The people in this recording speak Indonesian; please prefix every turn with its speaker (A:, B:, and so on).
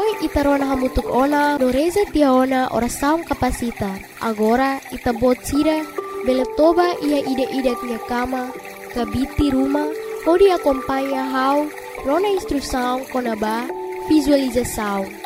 A: Noi itarona hamutuk ona no reza tiaona ora saung kapasita. Agora itabot sira beletoba ia ide-ide nya kama kabiti rumah hodi acompanha hau rona instrução konaba visualização.